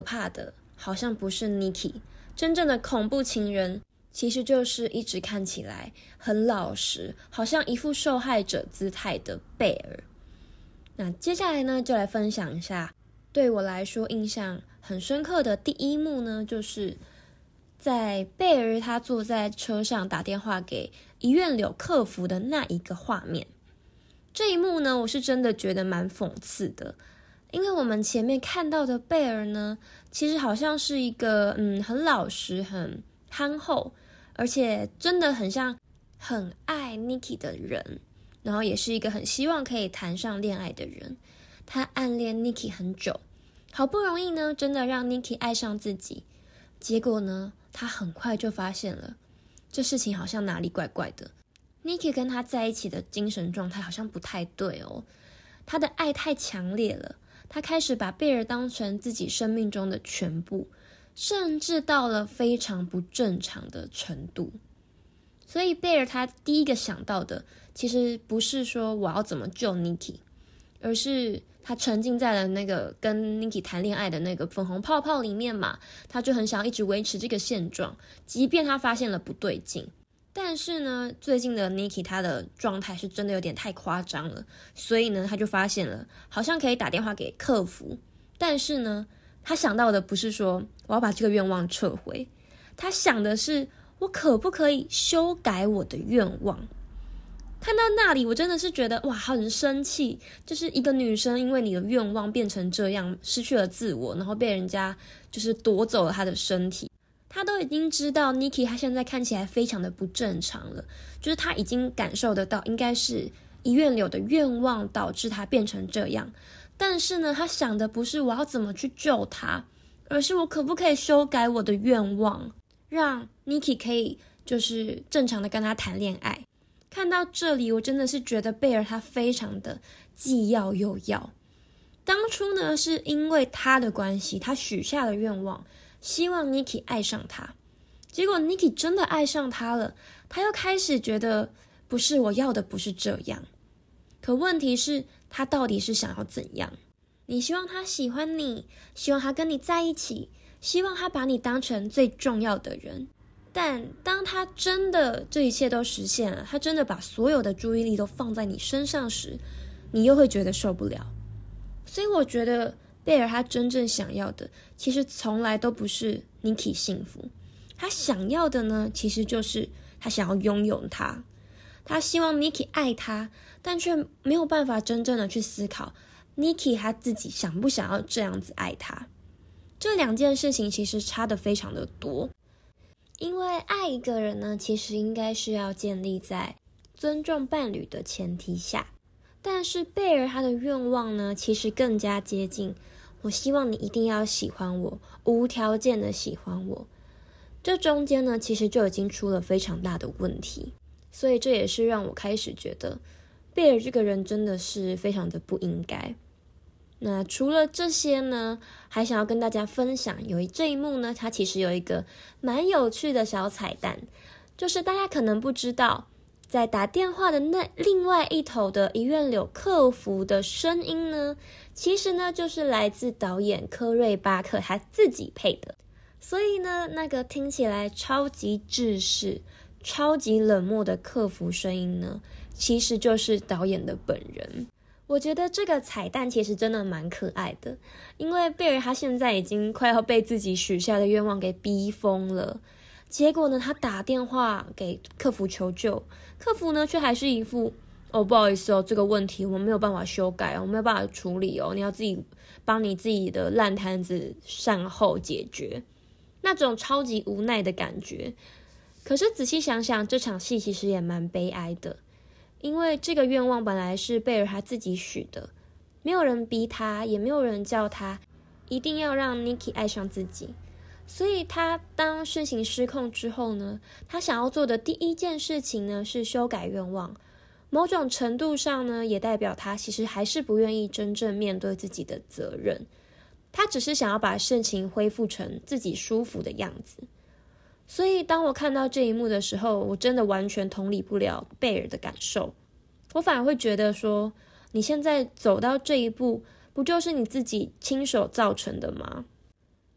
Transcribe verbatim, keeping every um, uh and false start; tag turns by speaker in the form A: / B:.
A: 怕的好像不是 Nikki， 真正的恐怖情人其实就是一直看起来很老实，好像一副受害者姿态的贝尔。那接下来呢，就来分享一下对我来说印象很深刻的第一幕呢，就是在贝尔他坐在车上打电话给遗愿柳客服的那一个画面。这一幕呢，我是真的觉得蛮讽刺的，因为我们前面看到的贝尔呢，其实好像是一个嗯很老实、很憨厚，而且真的很像很爱 Nikki 的人，然后也是一个很希望可以谈上恋爱的人。他暗恋 Nikki 很久，好不容易呢，真的让 Nikki 爱上自己。结果呢，他很快就发现了，这事情好像哪里怪怪的。Nikki 跟他在一起的精神状态好像不太对哦，他的爱太强烈了，他开始把贝尔当成自己生命中的全部，甚至到了非常不正常的程度。所以贝尔他第一个想到的，其实不是说我要怎么救 Nikki， 而是他沉浸在了那个跟 Nikki 谈恋爱的那个粉红泡泡里面嘛，他就很想一直维持这个现状，即便他发现了不对劲。但是呢，最近的 Nikki 她的状态是真的有点太夸张了，所以呢，他就发现了好像可以打电话给客服。但是呢，他想到的不是说我要把这个愿望撤回，他想的是我可不可以修改我的愿望。看到那里我真的是觉得哇，很生气，就是一个女生因为你的愿望变成这样，失去了自我，然后被人家就是夺走了她的身体。他都已经知道 Nikki 他现在看起来非常的不正常了，就是他已经感受得到应该是遗愿柳的愿望导致他变成这样。但是呢，他想的不是我要怎么去救他，而是我可不可以修改我的愿望，让 Nikki 可以就是正常的跟他谈恋爱。看到这里，我真的是觉得贝尔他非常的既要又要。当初呢，是因为他的关系，他许下了愿望，希望 Nikki 爱上他。结果 Nikki 真的爱上他了，他又开始觉得不是，我要的不是这样。可问题是，他到底是想要怎样？你希望他喜欢你，希望他跟你在一起，希望他把你当成最重要的人。但当他真的这一切都实现了，他真的把所有的注意力都放在你身上时，你又会觉得受不了。所以我觉得贝尔他真正想要的，其实从来都不是 Nikki 幸福。他想要的呢，其实就是他想要拥有他。他希望 Nikki 爱他，但却没有办法真正的去思考 Nikki 他自己想不想要这样子爱他。这两件事情其实差得非常的多。因为爱一个人呢，其实应该是要建立在尊重伴侣的前提下。但是贝尔他的愿望呢，其实更加接近我希望你一定要喜欢我，无条件的喜欢我。这中间呢，其实就已经出了非常大的问题。所以这也是让我开始觉得贝尔这个人真的是非常的不应该。那除了这些呢，还想要跟大家分享，有一这一幕呢，它其实有一个蛮有趣的小彩蛋，就是大家可能不知道，在打电话的那另外一头的遗愿柳客服的声音呢，其实呢就是来自导演科瑞巴克他自己配的。所以呢，那个听起来超级制式、超级冷漠的客服声音呢，其实就是导演的本人。我觉得这个彩蛋其实真的蛮可爱的，因为贝尔他现在已经快要被自己许下的愿望给逼疯了。结果呢，他打电话给客服求救，客服呢却还是一副哦不好意思哦，这个问题我们没有办法修改哦，我没有办法处理哦，你要自己帮你自己的烂摊子善后解决，那种超级无奈的感觉。可是仔细想想，这场戏其实也蛮悲哀的。因为这个愿望本来是贝尔他自己许的，没有人逼他，也没有人叫他一定要让 Nikki 爱上自己。所以他当事情失控之后呢，他想要做的第一件事情呢是修改愿望。某种程度上呢，也代表他其实还是不愿意真正面对自己的责任。他只是想要把事情恢复成自己舒服的样子。所以当我看到这一幕的时候，我真的完全同理不了贝尔的感受。我反而会觉得说，你现在走到这一步，不就是你自己亲手造成的吗？